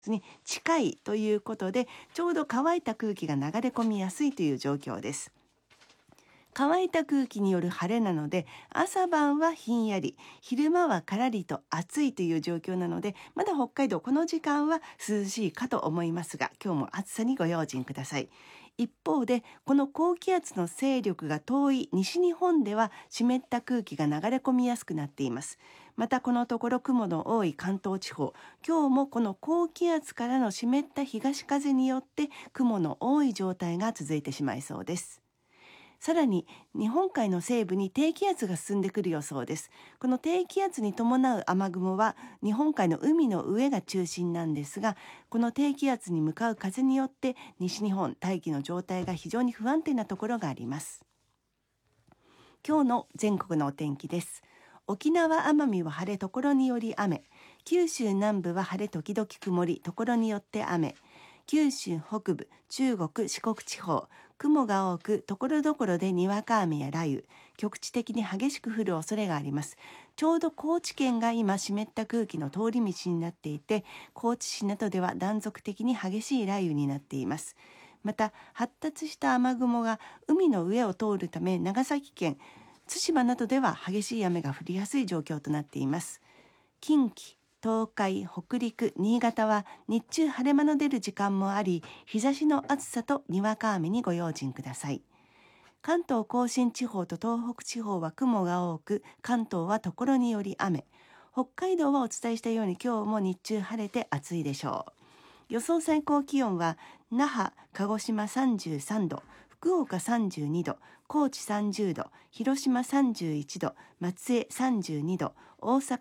に近いということで、ちょうど乾いた空気が流れ込みやすいという状況です。乾いた空気による晴れなので、朝晩はひんやり、昼間はからりと暑いという状況なので、まだ北海道この時間は涼しいかと思いますが、今日も暑さにご用心ください。一方で、この高気圧の勢力が遠い西日本では湿った空気が流れ込みやすくなっています。またこのところ雲の多い関東地方、今日もこの高気圧からの湿った東風によって雲の多い状態が続いてしまいそうです。さらに日本海の西部に低気圧が進んでくる予想です。この低気圧に伴う雨雲は日本海の海の上が中心なんですが、この低気圧に向かう風によって西日本大気の状態が非常に不安定なところがあります。今日の全国のお天気です。沖縄奄美は晴れ、ところにより雨。九州南部は晴れ時々曇り、ところによって雨。九州北部、中国、四国地方、雲が多く、ところどころでにわか雨や雷雨、局地的に激しく降る恐れがあります。ちょうど高知県が今湿った空気の通り道になっていて、高知市などでは断続的に激しい雷雨になっています。また、発達した雨雲が海の上を通るため、長崎県、対馬などでは激しい雨が降りやすい状況となっています。近畿、東海、北陸、新潟は日中晴れ間の出る時間もあり、日差しの暑さとにわか雨にご用心ください。関東甲信地方と東北地方は雲が多く、関東はところにより雨。北海道はお伝えしたように今日も日中晴れて暑いでしょう。予想最高気温は那覇、鹿児島33度、福岡32度、高知30度、広島31度、松江32度、大阪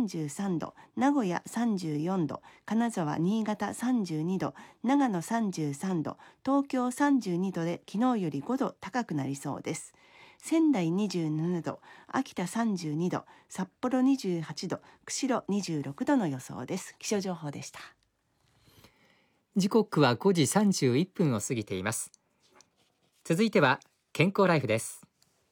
33度、名古屋34度、金沢、新潟32度、長野33度、東京32度で昨日より5度高くなりそうです。仙台27度、秋田32度、札幌28度、釧路26度の予想です。気象情報でした。 時刻は5時31分を過ぎています。続いては健康ライフです。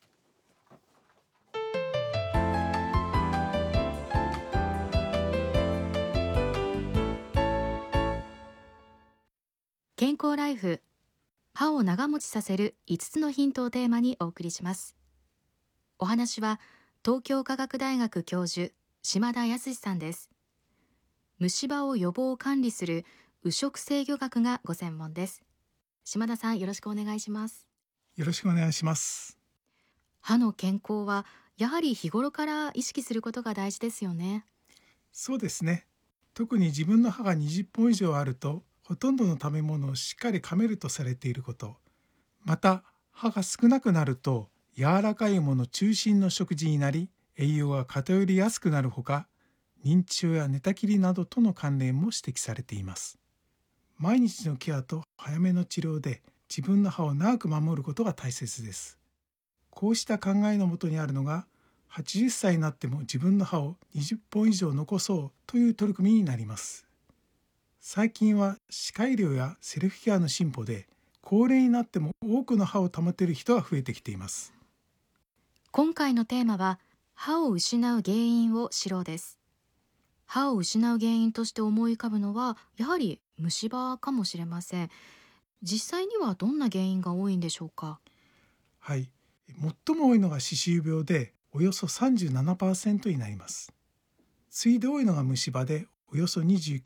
健康ライフ、歯を長持ちさせる5つのヒントをテーマにお送りします。お話は東京科学大学教授島田康さんです。虫歯を予防管理する右食制御学がご専門です。島田さん、よろしくお願いします。 よろしくお願いします。 歯の健康はやはり日頃から意識することが大事ですよね。 そうですね。特に自分の歯が20本以上あると、ほとんどの食べ物をしっかり噛めるとされていること。また、歯が少なくなると、柔らかいもの中心の食事になり、栄養が偏りやすくなるほか、認知症や寝たきりなどとの関連も指摘されています。毎日のケアと早めの治療で自分の歯を長く守ることが大切です。こうした考えのもとにあるのが、80歳になっても自分の歯を20本以上残そうという取り組みになります。最近は歯科医療やセルフケアの進歩で、高齢になっても多くの歯を保てる人が増えてきています。 今回のテーマは、歯を失う原因を知ろうです。歯を失う原因として思い浮かぶのは、やはり虫歯かもしれません。実際にはどんな原因が多いんでしょうか？ はい。最も多いのが歯周病で、およそ 37% になります。次いで多いのが虫歯で、およそ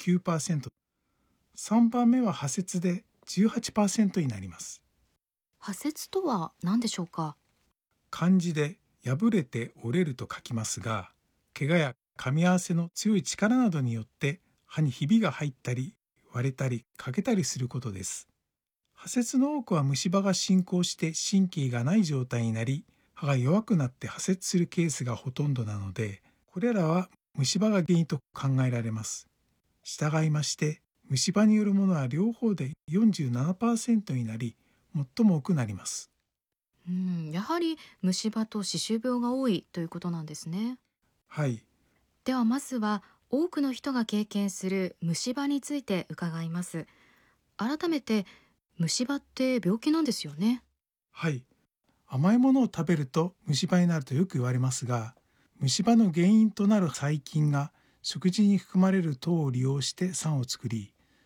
29%。3番目は歯節で 18% になります。 歯節とは何でしょうか？ 漢字で破れて折れると書きますが、怪我や噛み合わせの強い力などによって歯にひびが入ったり割れたり欠けたりすることです。歯節の多くは虫歯が進行して神経がない状態になり、歯が弱くなって破切するケースがほとんどなので、これらは虫歯が原因と考えられます。従いまして、虫歯によるものは両方で 47% になり、最も多くなります。 やはり虫歯と歯周病が多いということなんですね。 はい。 ではまずは多くの人が経験する虫歯について伺います。改めて、虫歯って病気なんですよね。 はい。甘いものを食べると虫歯になるとよく言われますが、虫歯の原因となる細菌が食事に含まれる糖を利用して酸を作り、